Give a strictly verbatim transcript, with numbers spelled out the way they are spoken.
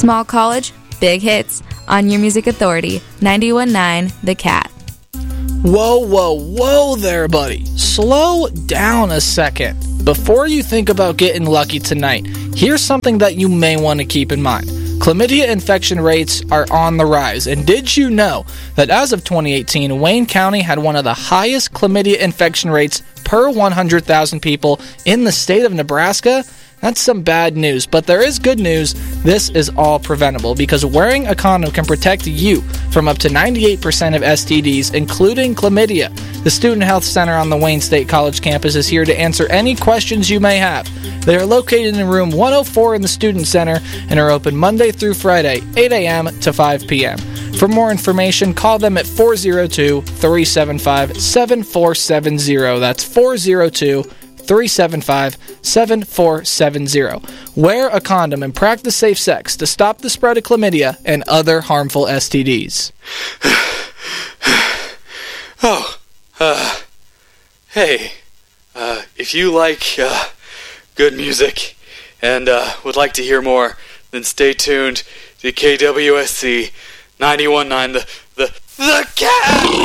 Small college, big hits on your Music Authority, ninety-one point nine The Cat. Whoa, whoa, whoa there, buddy. Slow down a second. Before you think about getting lucky tonight, here's something that you may want to keep in mind. Chlamydia infection rates are on the rise, and did you know that as of twenty eighteen, Wayne County had one of the highest chlamydia infection rates per one hundred thousand people in the state of Nebraska? That's some bad news, but there is good news. This is all preventable because wearing a condom can protect you from up to ninety-eight percent of S T Ds, including chlamydia. The Student Health Center on the Wayne State College campus is here to answer any questions you may have. They are located in room one oh four in the Student Center and are open Monday through Friday, eight a.m. to five p.m. For more information, call them at four oh two, three seven five, seven four seven zero. That's four oh two, three seven five, seven four seven zero. Wear a condom and practice safe sex to stop the spread of chlamydia and other harmful S T Ds. Oh, uh, hey, uh, if you like uh, good music and uh, would like to hear more, then stay tuned to K W S C ninety-one point nine, the, the, the Cat!